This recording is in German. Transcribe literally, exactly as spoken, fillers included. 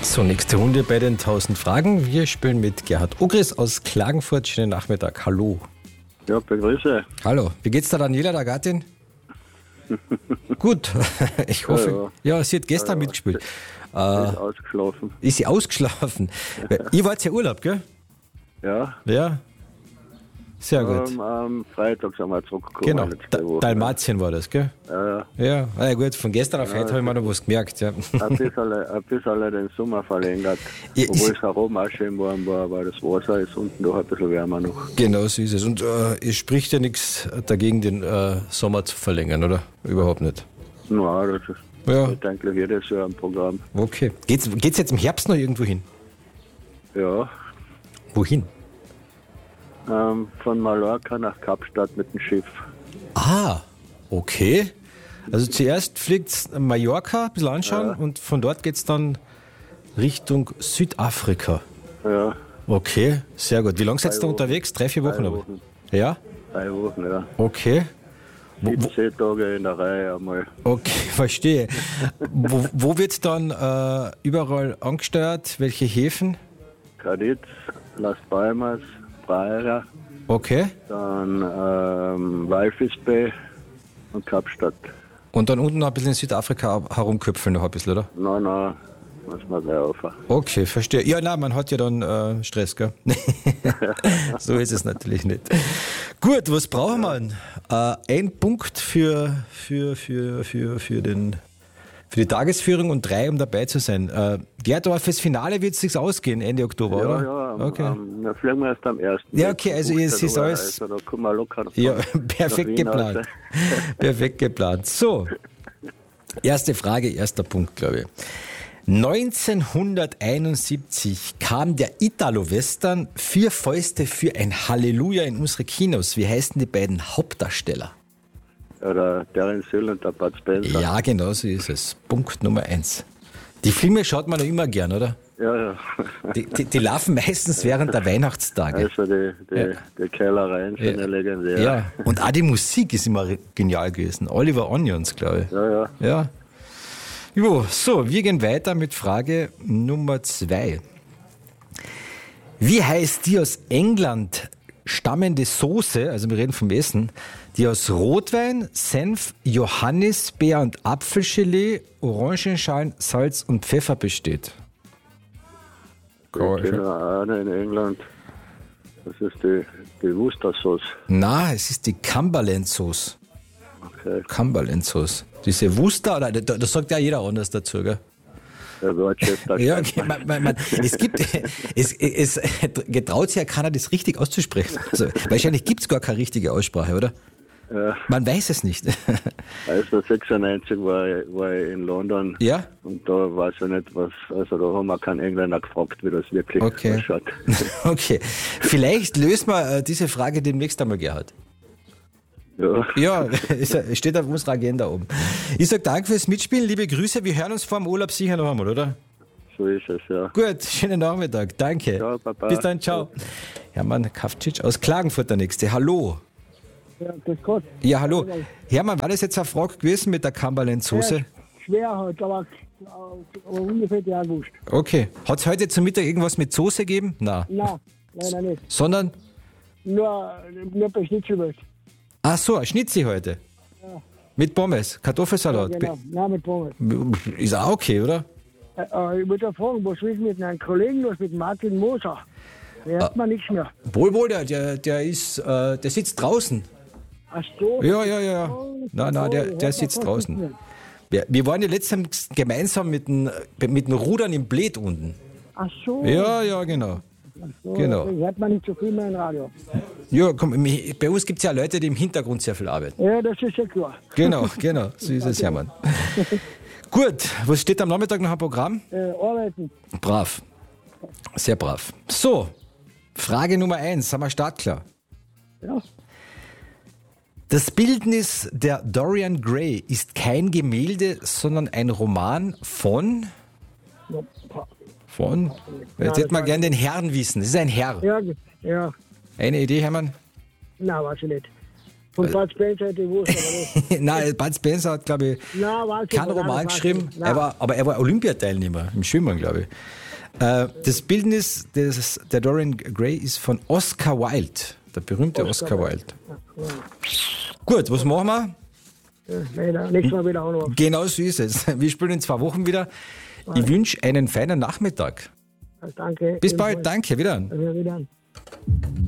So, nächste Runde bei den tausend Fragen. Wir spielen mit Gerhard Ogris aus Klagenfurt. Schönen Nachmittag. Hallo. Ja, begrüße. Hallo. Wie geht's der Daniela, der Gattin? Gut. Ich hoffe. Ja, ja. ja sie hat gestern ja, ja. mitgespielt. Sie äh, ist ausgeschlafen. Ist sie ausgeschlafen? Ihr wart ja Urlaub, gell? Ja. Ja. Sehr gut. Am um, um, Freitag sind wir zurückgekommen. Genau, da, Dalmatien war das, gell? Ja, ja. Ja, ah, ja gut, von gestern auf ja, heute habe ich mir noch was gemerkt. Ja. Ein bisschen, ein bisschen den Sommer verlängert, ja, obwohl es auch oben auch schön warm war, weil das Wasser ist unten doch ein bisschen wärmer noch. Genau so ist es. Und äh, es spricht ja nichts dagegen, den äh, Sommer zu verlängern, oder? Überhaupt nicht. Nein, das ist ja. eigentlich jedes Jahr ein Programm. Okay. Geht's, geht's jetzt im Herbst noch irgendwo hin? Ja. Wohin? Ähm, von Mallorca nach Kapstadt mit dem Schiff. Ah, okay. Also zuerst fliegt Mallorca ein bisschen anschauen ja. und von dort geht es dann Richtung Südafrika. Ja. Okay, sehr gut. Wie lange seid ihr da unterwegs? Drei, vier Wochen? Drei Wochen. Ja? Drei Wochen, ja. Okay. siebzehn Tage in der Reihe einmal. Okay, verstehe. wo, wo wird dann äh, überall angesteuert? Welche Häfen? Cadiz, Las Palmas, Praia, okay. Dann ähm, Walvis Bay und Kapstadt. Und dann unten noch ein bisschen in Südafrika herumköpfeln noch ein bisschen, oder? Nein, nein, muss man gleich aufhören. Okay, verstehe. Ja, nein, man hat ja dann äh, Stress, gell? So ist es natürlich nicht. Gut, was brauchen wir denn? Äh, ein Punkt für, für, für, für, für den... Für die Tagesführung und drei, um dabei zu sein. Äh, Gerd, aber fürs Finale wird es sich ausgehen, Ende Oktober, ja, oder? Ja, am, okay. am, dann fliegen wir erst am ersten Ja, okay, also es ist alles also, da kommen wir locker ja, perfekt geplant. Perfekt geplant. So, erste Frage, erster Punkt, glaube ich. neunzehnhunderteinundsiebzig kam der Italo-Western Vier Fäuste für ein Halleluja in unsere Kinos. Wie heißen die beiden Hauptdarsteller? Oder Terence Hill und der Bud Spencer. Ja, genau so ist es. Punkt Nummer eins. Die Filme schaut man ja immer gern, oder? Ja, ja. Die, die, die laufen meistens während der Weihnachtstage. Also die, die, ja. die Kellereien sind ja, ja legendär. Ja, und auch die Musik ist immer genial gewesen. Oliver Onions, glaube ich. Ja, ja. Ja. Jo, so, wir gehen weiter mit Frage Nummer zwei. Wie heißt die aus England stammende Soße, also wir reden vom Essen, die aus Rotwein, Senf, Johannisbeer und Apfelgelee, Orangenschalen, Salz und Pfeffer besteht? Ich kenne eine in England. Das ist die, die Worcester-Sauce. Na, es ist die Cumberland-Sauce. Okay. Cumberland-Sauce. Diese Worcester, oder, da, das sagt ja jeder anders dazu, gell? Der Worcester. Ja, okay, man, man, man, es gibt, es, es getraut sich ja keiner, das richtig auszusprechen. Also, wahrscheinlich gibt es gar keine richtige Aussprache, oder? Ja. Man weiß es nicht. Also sechsundneunzig war ich, war ich in London. Ja? Und da weiß ich nicht, was, also da haben wir keinen Engländer gefragt, wie das wirklich okay. ausschaut. Okay. Vielleicht lösen wir diese Frage demnächst einmal, Gerhard. Ja. Ja, es steht auf unserer Agenda oben. Ich sage danke fürs Mitspielen, liebe Grüße. Wir hören uns vor dem Urlaub sicher noch einmal, oder? So ist es, ja. Gut, schönen Nachmittag. Danke. Ciao, Papa. Bis dann, ciao. Hermann Kavcic aus Klagenfurt, der Nächste. Hallo. Ja, das Gott. Ja, hallo. Hermann, war das jetzt eine Frage gewesen mit der Cumberland-Soße? Ja, schwer halt, aber, aber ungefähr die August. Okay. Hat es heute zum Mittag irgendwas mit Soße gegeben? Nein. Nein, leider nicht. Sondern? Nur, nur bei Schnitzelwurst. Ach so, ein Schnitzi heute? Ja. Mit Pommes, Kartoffelsalat? Ja, genau. Nein, mit Pommes. Ist auch okay, oder? Äh, äh, ich wollte fragen, was ist mit einem Kollegen los, mit Martin Moser? Der hört ah. man nichts mehr. Wohl, wohl, der, der, der ist, äh, der sitzt draußen. Ach so? Ja, ja, ja. Nein, nein, der, der sitzt draußen. Wir, wir waren ja letztens gemeinsam mit den, mit den Rudern im Bled unten. Ach so? Ja, ja, genau. Ach so, genau. hört man nicht so viel mehr im Radio. Ja, komm, bei uns gibt es ja Leute, die im Hintergrund sehr viel arbeiten. Ja, das ist ja klar. Genau, genau, so ist es, Hermann. Gut, was steht am Nachmittag noch am Programm? Äh, arbeiten. Brav, sehr brav. So, Frage Nummer eins, sind wir startklar? Ja. Das Bildnis der Dorian Gray ist kein Gemälde, sondern ein Roman von... Ja. Von? Jetzt hätte man gerne den Herrn wissen. Das ist ein Herr. Ja, ja. Eine Idee, Hermann? Nein, weiß ich nicht. Von Bud Spencer hätte ich gewusst, aber nicht. Nein, Bud Spencer hat, glaube ich, Nein, weiß ich keinen nicht, Roman nein, geschrieben, nein. er war, aber er war Olympiateilnehmer im Schwimmen, glaube ich. Äh, das Bildnis des, der Dorian Gray ist von Oscar Wilde, der berühmte Oscar, Oscar Wilde. Ja. Gut, was machen wir? Ja, nein, nächstes Mal wieder anrufen. Genau so ist es. Wir spielen in zwei Wochen wieder. Ich wünsche einen feinen Nachmittag. Danke. Bis bald, danke, wieder. Wieder.